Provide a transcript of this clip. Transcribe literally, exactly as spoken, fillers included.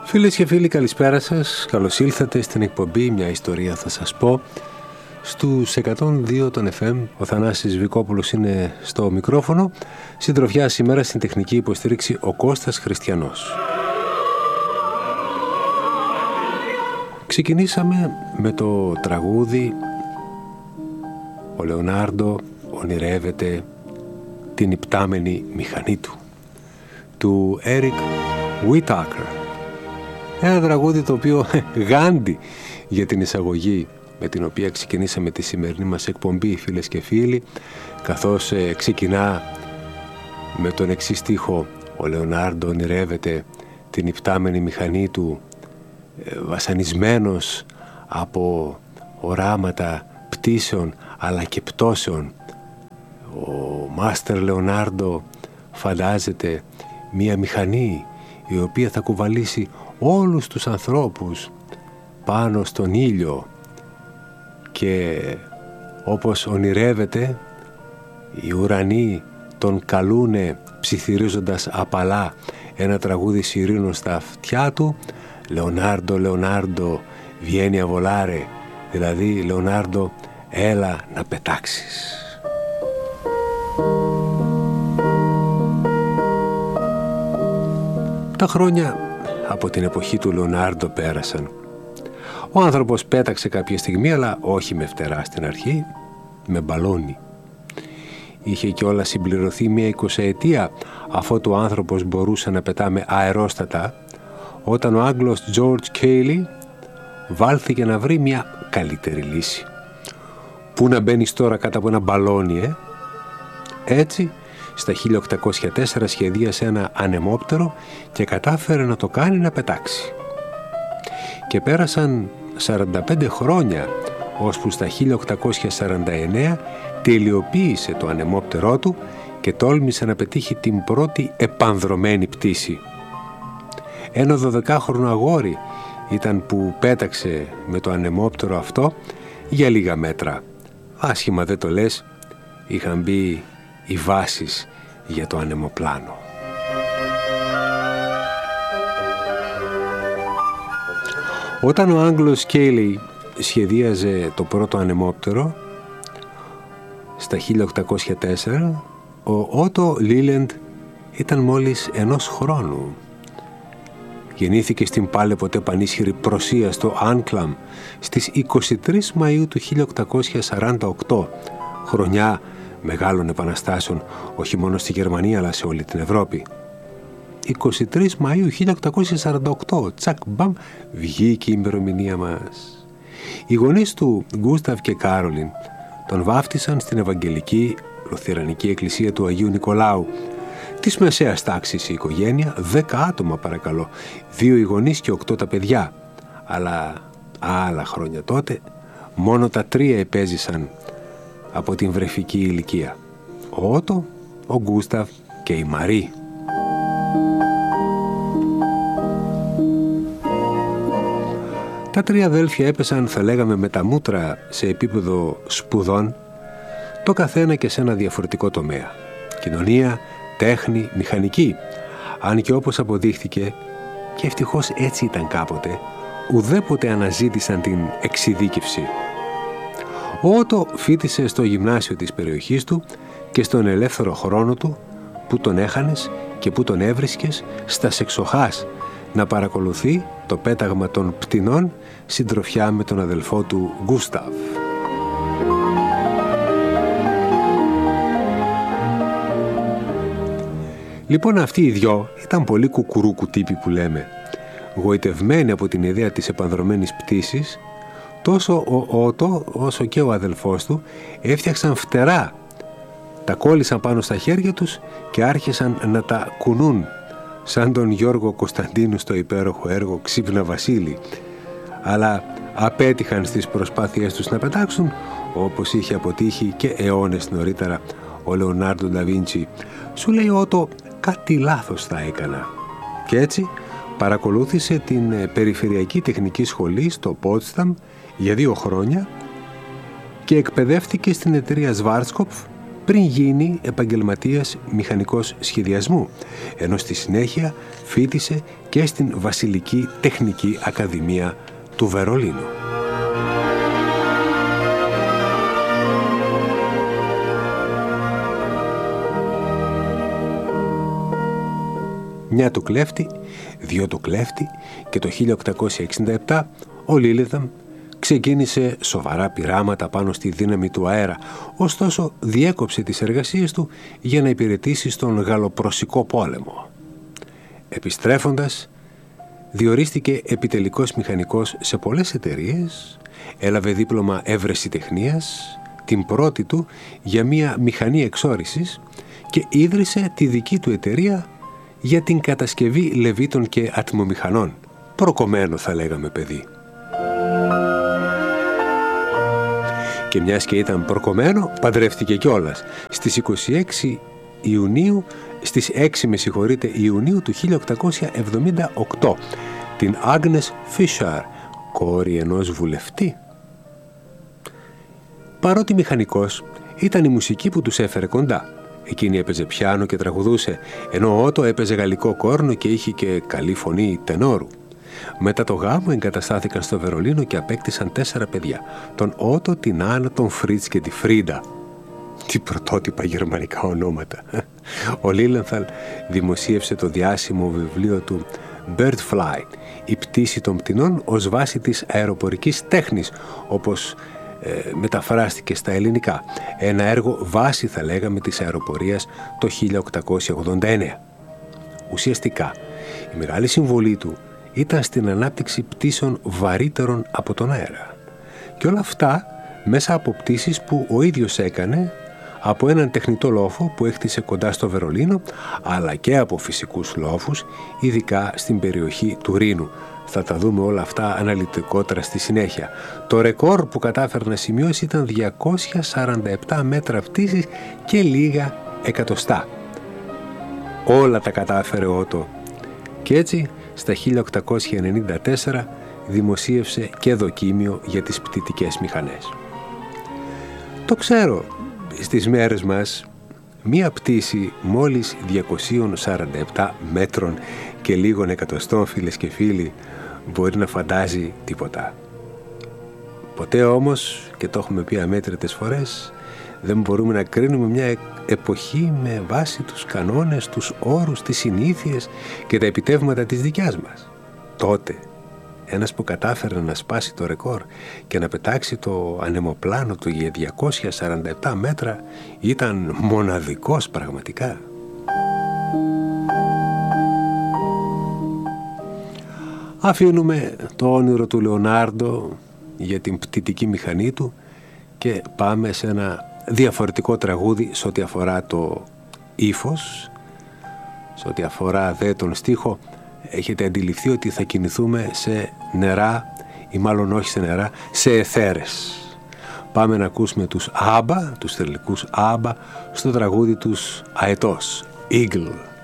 Φίλες και φίλοι, καλησπέρα σας. Καλώς ήλθατε στην εκπομπή «Μια ιστορία θα σας πω». Στους εκατόν δύο των εφ εμ, ο Θανάσης Βικόπουλος είναι στο μικρόφωνο. Συντροφιά σήμερα στην τεχνική υποστήριξη ο Κώστας Χριστιανός. Ξεκινήσαμε με το τραγούδι «Ο Λεωνάρντο ονειρεύεται την υπτάμενη μηχανή του» του Eric Whitacre. Ένα τραγούδι το οποίο γάντι για την εισαγωγή με την οποία ξεκινήσαμε τη σημερινή μας εκπομπή, φίλες και φίλοι, καθώς ε, ξεκινά με τον εξής στίχο: «Ο Λεωνάρντο ονειρεύεται την υπτάμενη μηχανή του, ε, βασανισμένος από οράματα πτήσεων αλλά και πτώσεων. Ο Μάστερ Λεωνάρντο φαντάζεται μία μηχανή η οποία θα κουβαλήσει όλους τους ανθρώπους πάνω στον ήλιο και όπως ονειρεύεται οι ουρανοί τον καλούνε ψιθυρίζοντας απαλά ένα τραγούδι σιρήνων στα αυτιά του. Λεωνάρντο, Λεωνάρντο, βγαίνει a volare», δηλαδή Λεωνάρντο, έλα να πετάξεις. Τα χρόνια από την εποχή του Λεωνάρντο πέρασαν. Ο άνθρωπος πέταξε κάποια στιγμή, αλλά όχι με φτερά στην αρχή, με μπαλόνι. Είχε κιόλας συμπληρωθεί μια εικοσαετία αφότου ο άνθρωπος μπορούσε να πετά με αερόστατα, όταν ο Άγγλος George Cayley βάλθηκε να βρει μια καλύτερη λύση. Πού να μπαίνεις τώρα κάτω από ένα μπαλόνι, ε? Έτσι, στα χίλια οκτακόσια τέσσερα σχεδίασε ένα ανεμόπτερο και κατάφερε να το κάνει να πετάξει. Και πέρασαν σαράντα πέντε χρόνια, ώσπου στα χίλια οκτακόσια σαράντα εννέα τελειοποίησε το ανεμόπτερό του και τόλμησε να πετύχει την πρώτη επανδρωμένη πτήση. Ένα δωδεκάχρονο αγόρι ήταν που πέταξε με το ανεμόπτερο αυτό για λίγα μέτρα. Άσχημα δεν το λες, είχαν μπει οι βάσεις για το ανεμοπλάνο. Όταν ο Άγγλος Κέιλι σχεδίαζε το πρώτο ανεμόπτερο στα χίλια οκτακόσια τέσσερα, ο Ότο Λίλεντ ήταν μόλις ενός χρόνου. Γεννήθηκε στην πάλε ποτέ πανίσχυρη Προσία στο Άνκλαμ στις είκοσι τρεις Μαΐου του χίλια οκτακόσια σαράντα οκτώ, χρονιά μεγάλων επαναστάσεων όχι μόνο στη Γερμανία αλλά σε όλη την Ευρώπη. είκοσι τρεις Μαΐου χίλια οκτακόσια σαράντα οκτώ, τσακ μπαμ, βγήκε η ημερομηνία μας. Οι γονείς του, Γκούσταβ και Κάρολιν, τον βάφτισαν στην Ευαγγελική Λουθερανική Εκκλησία του Αγίου Νικολάου. Της μεσαίας τάξης η οικογένεια, δέκα άτομα παρακαλώ, δύο οι γονείς και οκτώ τα παιδιά. Αλλά άλλα χρόνια τότε, μόνο τα τρία επέζησαν από την βρεφική ηλικία. Ο Ότο, ο Γκούσταβ και η Μαρή. Τα τρία αδέλφια έπεσαν, θα λέγαμε, με τα μούτρα σε επίπεδο σπουδών, το καθένα και σε ένα διαφορετικό τομέα. Κοινωνία, τέχνη, μηχανική. Αν και όπως αποδείχθηκε, και ευτυχώς έτσι ήταν κάποτε, ουδέποτε αναζήτησαν την εξειδίκευση. Ο Ότο φοίτησε στο γυμνάσιο της περιοχής του και στον ελεύθερο χρόνο του, που τον έχανες και που τον έβρισκες, στα σεξοχάς, να παρακολουθεί το πέταγμα των πτηνών συντροφιά με τον αδελφό του Γκούσταβ. Λοιπόν, αυτοί οι δυο ήταν πολύ κουκουρούκου τύποι που λέμε. Γοητευμένοι από την ιδέα της επανδρωμένης πτήσης, τόσο ο Ότο όσο και ο αδελφός του έφτιαξαν φτερά. Τα κόλλησαν πάνω στα χέρια τους και άρχισαν να τα κουνούν, σαν τον Γιώργο Κωνσταντίνου στο υπέροχο έργο «Ξύπνα Βασίλη». Αλλά απέτυχαν στις προσπάθειές τους να πετάξουν, όπως είχε αποτύχει και αιώνες νωρίτερα ο Λεωνάρντο ντα Βίντσι. Σου λέει ο Ότο, κάτι λάθος θα έκανα. Και έτσι παρακολούθησε την Περιφερειακή Τεχνική Σχολή στο Πότσταμ για δύο χρόνια και εκπαιδεύτηκε στην εταιρεία Σβάρτσκοπφ πριν γίνει επαγγελματίας μηχανικός σχεδιασμού, ενώ στη συνέχεια φοίτησε και στην Βασιλική Τεχνική Ακαδημία του Βερολίνου. Μια του κλέφτη, δυο του κλέφτη και το χίλια οκτακόσια εξήντα επτά ο Λίλιθαμ ξεκίνησε σοβαρά πειράματα πάνω στη δύναμη του αέρα, ωστόσο διέκοψε τις εργασίες του για να υπηρετήσει στον Γαλλοπρωσικό πόλεμο. Επιστρέφοντας, διορίστηκε επιτελικός μηχανικός σε πολλές εταιρείες, έλαβε δίπλωμα ευρεσιτεχνίας, την πρώτη του για μια μηχανή εξόρυσης και ίδρυσε τη δική του εταιρεία για την κατασκευή λεβίτων και ατμομηχανών. Προκομμένο θα λέγαμε παιδί. Και μιας και ήταν προκομμένο, παντρεύτηκε κιόλας. Στις είκοσι έξι Ιουνίου, στις έξι με συγχωρείτε, Ιουνίου του χίλια οκτακόσια εβδομήντα οκτώ, την Άγνες Φίσαρ, κόρη ενός βουλευτή. Παρότι μηχανικός, ήταν η μουσική που τους έφερε κοντά. Εκείνη έπαιζε πιάνο και τραγουδούσε, ενώ ο Ότο έπαιζε γαλλικό κόρνο και είχε και καλή φωνή τενόρου. Μετά το γάμο εγκαταστάθηκαν στο Βερολίνο και απέκτησαν τέσσερα παιδιά. Τον Ότο, την Άννα, τον Φρίτς και τη Φρίντα. Τι πρωτότυπα γερμανικά ονόματα. Ο Λίλενθαλ δημοσίευσε το διάσημο βιβλίο του Bird Flight, η πτήση των πτηνών ως βάση της αεροπορικής τέχνης, όπως ε, μεταφράστηκε στα ελληνικά. Ένα έργο βάση, θα λέγαμε, της αεροπορίας το χίλια οκτακόσια ογδόντα εννέα. Ουσιαστικά, η μεγάλη συμβολή του ήταν στην ανάπτυξη πτήσεων βαρύτερων από τον αέρα. Και όλα αυτά μέσα από πτήσεις που ο ίδιος έκανε από έναν τεχνητό λόφο που έχτισε κοντά στο Βερολίνο, αλλά και από φυσικούς λόφους, ειδικά στην περιοχή του Ρήνου. Θα τα δούμε όλα αυτά αναλυτικότερα στη συνέχεια. Το ρεκόρ που κατάφερε να σημειώσει ήταν διακόσια σαράντα επτά μέτρα πτήσης και λίγα εκατοστά. Όλα τα κατάφερε ο Ότο. Και έτσι, στα χίλια οκτακόσια ενενήντα τέσσερα δημοσίευσε και δοκίμιο για τις πτυτικές μηχανές. Το ξέρω, στις μέρες μας, μία πτήση μόλις διακόσια σαράντα επτά μέτρων και λίγων εκατοστών, φίλες και φίλοι, μπορεί να φαντάζει τίποτα. Ποτέ όμως, και το έχουμε πει αμέτρητες φορές, δεν μπορούμε να κρίνουμε μια εποχή με βάση τους κανόνες, τους όρους, τις συνήθειες και τα επιτεύγματα της δικιάς μας. Τότε, ένας που κατάφερε να σπάσει το ρεκόρ και να πετάξει το ανεμοπλάνο του για διακόσια σαράντα επτά μέτρα ήταν μοναδικός πραγματικά. Αφήνουμε το όνειρο του Λεωνάρντο για την πτυτική μηχανή του και πάμε σε ένα διαφορετικό τραγούδι σε ό,τι αφορά το ύφος, σε ό,τι αφορά δε τον στίχο. Έχετε αντιληφθεί ότι θα κινηθούμε σε νερά, ή μάλλον όχι σε νερά, σε αιθέρες. Πάμε να ακούσουμε τους Άμπα, τους θρυλικούς Άμπα, στο τραγούδι τους Αετός, Eagle.